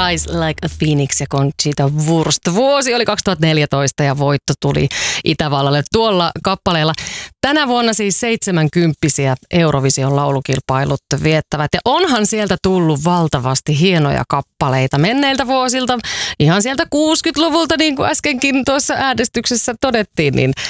Rise Like a Phoenix ja Conchita Wurst. Vuosi oli 2014 ja voitto tuli Itävallalle tuolla kappaleella. Tänä vuonna siis 70-kympppisiä Eurovision laulukilpailut viettävät. Ja onhan sieltä tullut valtavasti hienoja kappaleita menneiltä vuosilta. Ihan sieltä 60-luvulta, niin kuin äskenkin tuossa äänestyksessä todettiin, niin